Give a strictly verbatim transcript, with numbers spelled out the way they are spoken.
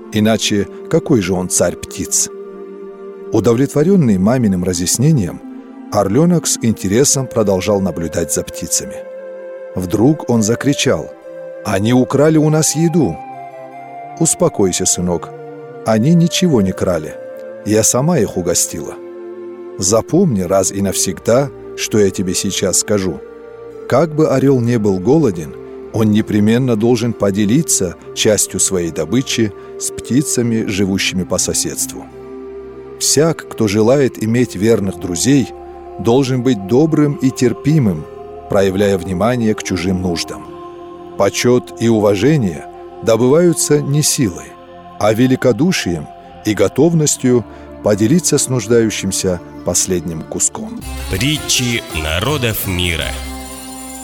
Иначе какой же он царь птиц? Удовлетворенный маминым разъяснением, орленок с интересом продолжал наблюдать за птицами. Вдруг он закричал: «Они украли у нас еду!» «Успокойся, сынок, они ничего не крали, я сама их угостила. Запомни раз и навсегда, что я тебе сейчас скажу. Как бы орел не был голоден, он непременно должен поделиться частью своей добычи с птицами, живущими по соседству. Всяк, кто желает иметь верных друзей, должен быть добрым и терпимым, проявляя внимание к чужим нуждам. Почет и уважение добываются не силой, а великодушием и готовностью поделиться с нуждающимся последним куском». Притчи народов мира.